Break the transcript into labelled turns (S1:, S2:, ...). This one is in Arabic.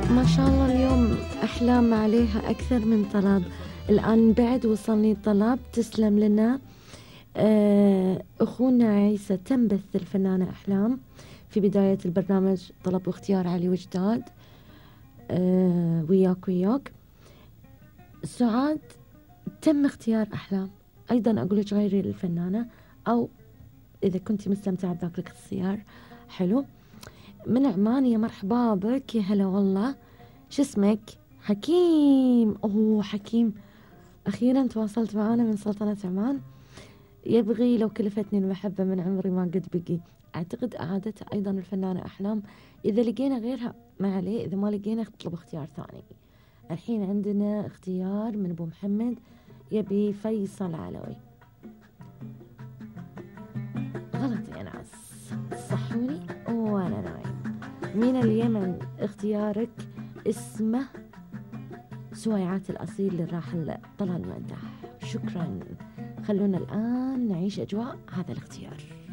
S1: ما شاء الله اليوم أحلام عليها أكثر من طلب. الآن بعد وصلني طلب، تسلم لنا. أخونا عيسى تنبث الفنانة أحلام في بداية البرنامج، طلب واختيار علي وجداد. وياك سعاد، تم اختيار أحلام. أيضا أقول لك غيري الفنانة، أو إذا كنت مستمتعة بذاك الاختيار حلو. من عمان، يا مرحبا بك، يا هلا والله. شو اسمك؟ حكيم. أوه حكيم، أخيرا تواصلت معانا من سلطنة عمان. يبغي لو كلفتني المحبة من عمري ما قد بقي. أعتقد أعادتها أيضا الفنانة أحلام. إذا لقينا غيرها ما عليه، إذا ما لقينا اطلب اختيار ثاني. الحين عندنا اختيار من أبو محمد، يبي فيصل علوي. غلط يا ناس، صحوني وأنا نايم. من اليمن اختيارك اسمه سويعات الأصيل للراحل طلال المنتح. شكرا. خلونا الآن نعيش أجواء هذا الاختيار.